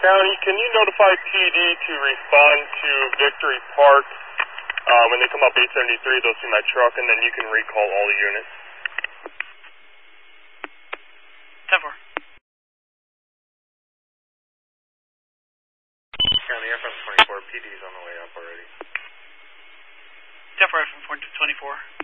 County, can you notify PD to respond to Victory Park when they come up 873? They'll see my truck, and then you can recall all the units. 10-4. County FM 24, PD's on the way up already. 10-4 FM 24.